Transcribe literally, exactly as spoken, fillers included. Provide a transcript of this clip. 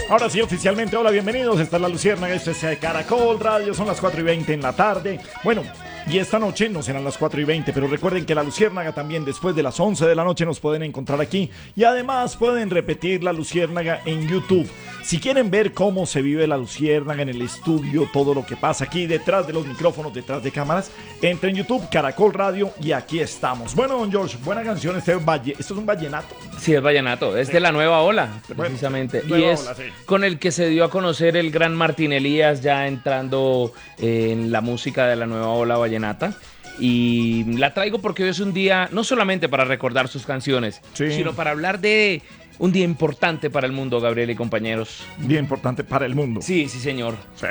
Ahora sí, oficialmente, hola, bienvenidos. Esta es La Luciérnaga, esto es Caracol Radio, son las cuatro y veinte en la tarde. Bueno, y esta noche no serán las cuatro y veinte, pero recuerden que La Luciérnaga también después de las once de la noche nos pueden encontrar aquí. Y además pueden repetir La Luciérnaga en YouTube. Si quieren ver cómo se vive La Luciérnaga en el estudio, todo lo que pasa aquí detrás de los micrófonos, detrás de cámaras, entren en YouTube, Caracol Radio, y aquí estamos. Bueno, don George, buena canción. Este valle, ¿esto es un vallenato? Sí, es vallenato, es Sí. de la nueva ola, precisamente. Bueno, nueva y es ola, sí. con el que se dio a conocer el gran Martín Elías, ya entrando eh, en la música de la nueva ola vallenata. Y la traigo porque hoy es un día no solamente para recordar sus canciones, Sí. sino para hablar de un día importante para el mundo, Gabriel y compañeros. Bien importante para el mundo. Sí, sí, señor. Sí.